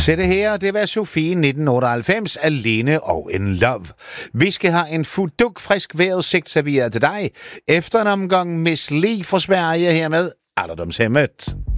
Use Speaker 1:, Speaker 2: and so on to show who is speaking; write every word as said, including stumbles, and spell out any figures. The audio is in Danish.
Speaker 1: Se det her, det var Sofie nitten otteoghalvfems, Alene og in Love. Vi skal have en fuduk frisk vejrudsigt serveret til dig, efter en omgang Miss Li fra Sverige her med Alderdomshemmet.